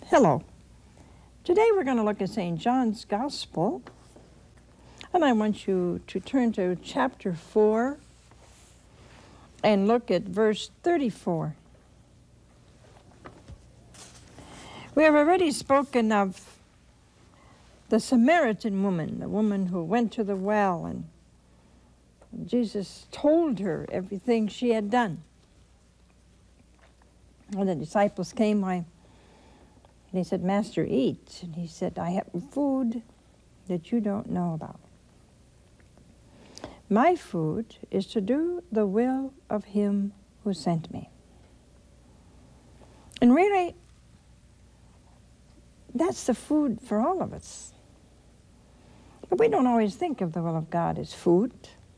Hello. Today we're going to look at St. John's Gospel, and I want you to turn to chapter 4 and look at verse 34. We have already spoken of the Samaritan woman, the woman who went to the well, and Jesus told her everything she had done. When the disciples came, and he said, "Master, eat." And he said, "I have food that you don't know about. My food is to do the will of him who sent me." And really, that's the food for all of us. But we don't always think of the will of God as food.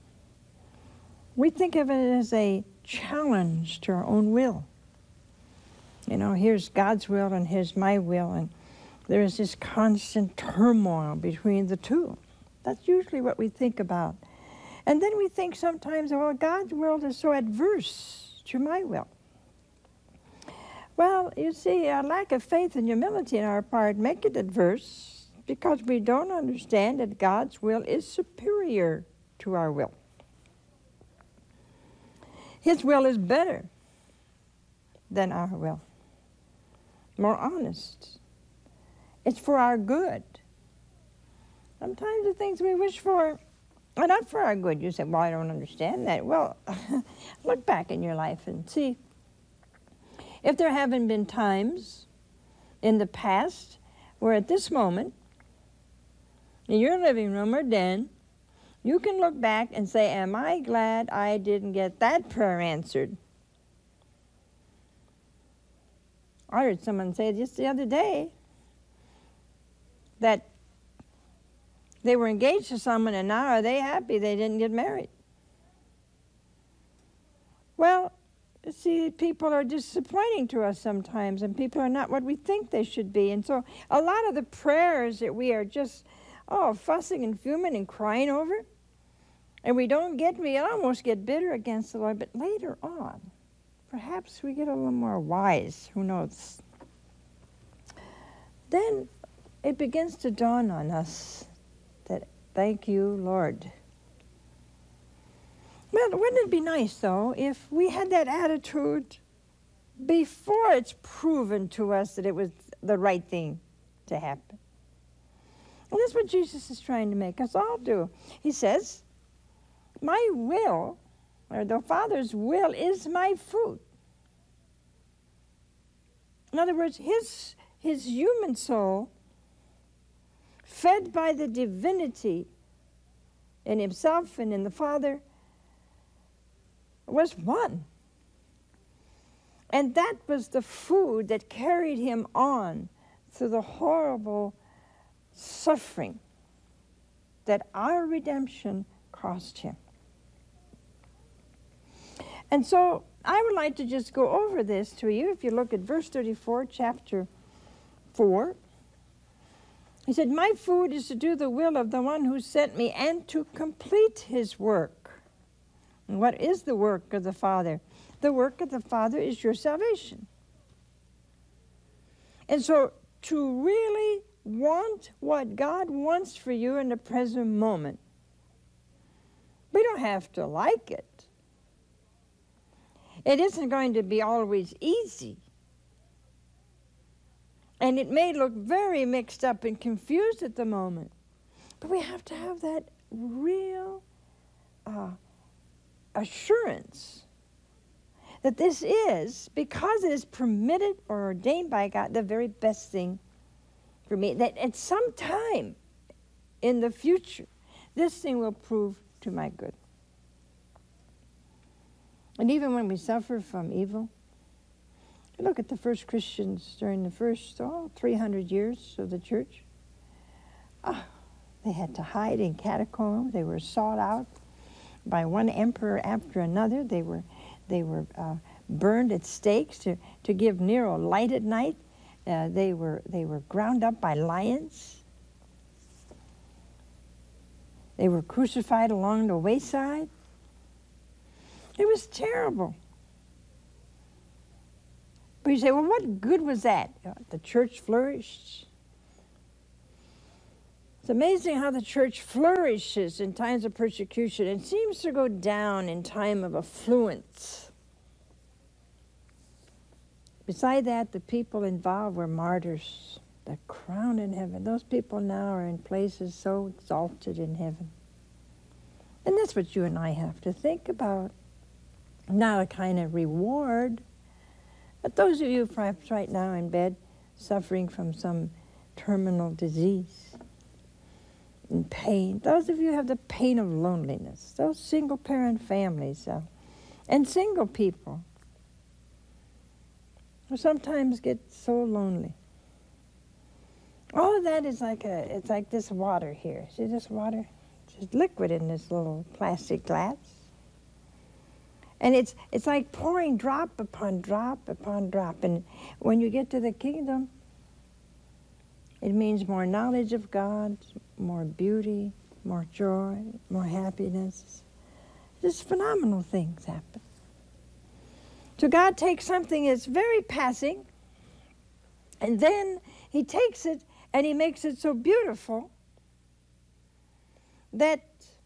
We think of it as a challenge to our own will. You know, here's God's will and here's my will, and there is this constant turmoil between the two. That's usually what we think about. And then we think sometimes, well, God's will is so adverse to my will. Well, you see, a lack of faith and humility on our part make it adverse because we don't understand that God's will is superior to our will. His will is better than our will, more honest. It's for our good. Sometimes the things we wish for are not for our good. You say, "Well, I don't understand that." Well, look back in your life and see if there haven't been times in the past where at this moment, in your living room or den, you can look back and say, "Am I glad I didn't get that prayer answered?" I heard someone say just the other day that they were engaged to someone and now are they happy they didn't get married. Well, see, people are disappointing to us sometimes, and people are not what we think they should be. And so a lot of the prayers that we are just, fussing and fuming and crying over, and we almost get bitter against the Lord, but later on, perhaps we get a little more wise, who knows. Then it begins to dawn on us that, thank you, Lord. Well, wouldn't it be nice, though, if we had that attitude before it's proven to us that it was the right thing to happen? And that's what Jesus is trying to make us all do. He says, my will, or the Father's will, is my food. In other words, his human soul, fed by the divinity in himself and in the Father, was one. And that was the food that carried him on through the horrible suffering that our redemption cost him. And so I would like to just go over this to you. If you look at verse 34, chapter 4, he said, "My food is to do the will of the one who sent me and to complete his work." And what is the work of the Father? The work of the Father is your salvation. And so to really want what God wants for you in the present moment, we don't have to like it. It isn't going to be always easy. And it may look very mixed up and confused at the moment. But we have to have that real assurance that this is, because it is permitted or ordained by God, the very best thing for me. That at some time in the future, this thing will prove to my good. And even when we suffer from evil, look at the first Christians during the first 300 years of the church. They had to hide in catacombs. They were sought out by one emperor after another. They were burned at stakes to give Nero light at night. They were ground up by lions. They were crucified along the wayside. It was terrible. But you say, well, what good was that? The church flourished. It's amazing how the church flourishes in times of persecution and seems to go down in time of affluence. Beside that, the people involved were martyrs, the crown in heaven. Those people now are in places so exalted in heaven. And that's what you and I have to think about. Not a kind of reward, but those of you perhaps right now in bed suffering from some terminal disease, in pain, those of you who have the pain of loneliness, those single-parent families and single people who sometimes get so lonely. All of that is it's like this water here. See this water? It's liquid in this little plastic glass. And it's like pouring drop upon drop upon drop. And when you get to the kingdom, it means more knowledge of God, more beauty, more joy, more happiness. Just phenomenal things happen. So God takes something that's very passing, and then he takes it and he makes it so beautiful that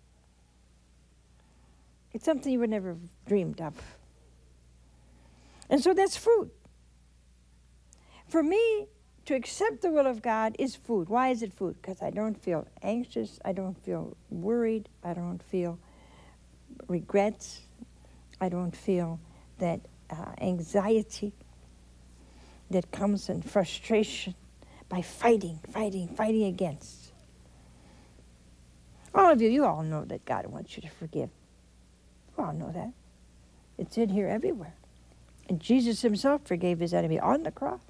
it's something you would never have dreamed of. And so that's food. For me, to accept the will of God is food. Why is it food? Because I don't feel anxious, I don't feel worried, I don't feel regrets, I don't feel that anxiety that comes in frustration by fighting against. All of you, you all know that God wants you to forgive. You all know that. It's in here everywhere. And Jesus himself forgave his enemy on the cross.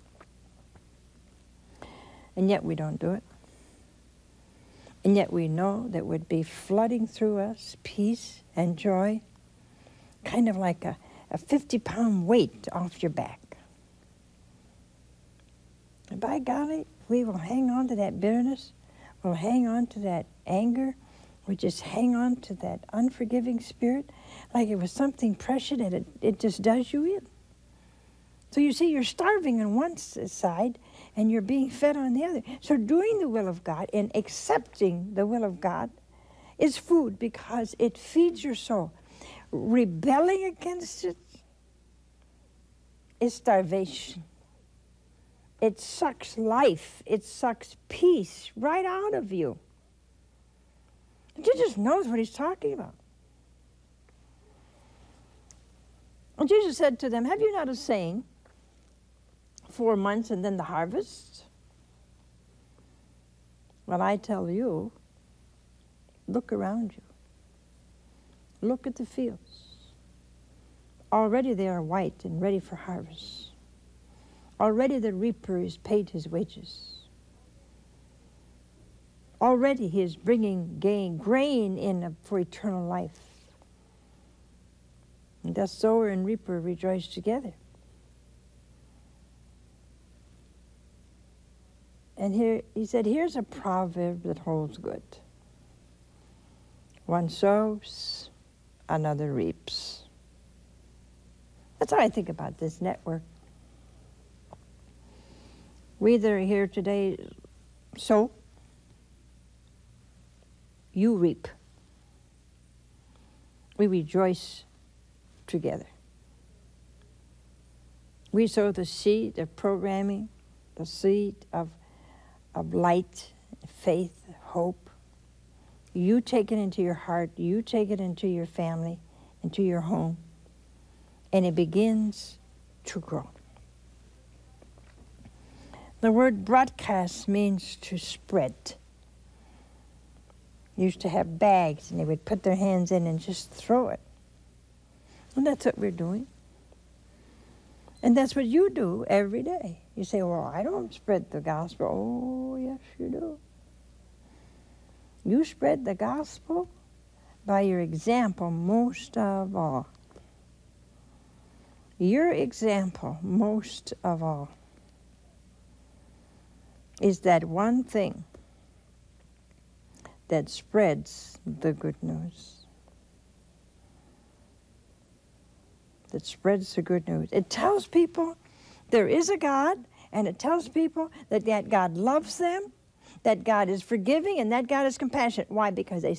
And yet we don't do it. And yet we know that would be flooding through us peace and joy, kind of like a 50-pound weight off your back. And by golly, we will hang on to that bitterness, we'll hang on to that anger, we just hang on to that unforgiving spirit like it was something precious and it just does you in. So you see, you're starving on one side and you're being fed on the other. So doing the will of God and accepting the will of God is food because it feeds your soul. Rebelling against it is starvation. It sucks life. It sucks peace right out of you. And Jesus knows what he's talking about. And Jesus said to them, have you not a saying, 4 months and then the harvest? Well, I tell you, look around you. Look at the fields. Already they are white and ready for harvest. Already the reaper is paid his wages. Already he is bringing grain in for eternal life. And the sower and reaper rejoice together. And here he said, here's a proverb that holds good. One sows, another reaps. That's how I think about this network. We that are here today sow, you reap. We rejoice together. We sow the seed of programming, the seed of light, faith, hope. You take it into your heart, you take it into your family, into your home, and it begins to grow. The word broadcast means to spread. Used to have bags and they would put their hands in and just throw it. And that's what we're doing. And that's what you do every day. You say, well, I don't spread the gospel. Oh, yes, you do. You spread the gospel by your example most of all. Your example most of all is that one thing that spreads the good news. That spreads the good news. It tells people There is a God, and it tells people that God loves them, that God is forgiving, and that God is compassionate. Why? Because they